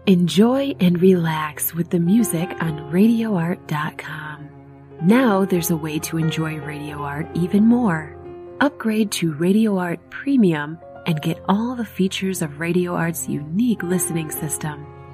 Enjoy and relax with the music on RadioArt.com. Now there's a way to enjoy Radio Art even more. Upgrade to Radio Art Premium and get all the features of Radio Art's unique listening system.